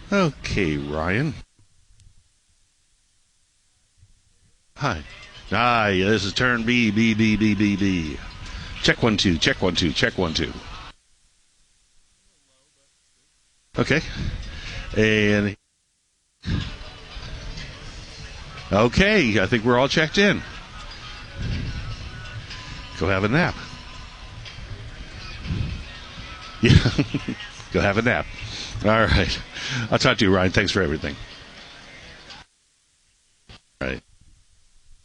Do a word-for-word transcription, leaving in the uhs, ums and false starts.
Okay, Ryan. Hi. Ah, yeah, this is turn B, B, B, B, B, B. Check one, two, check one, two, check one, two. Okay. And, okay, I think we're all checked in. Go have a nap. Yeah. Go have a nap. All right. I'll talk to you, Ryan. Thanks for everything. All right.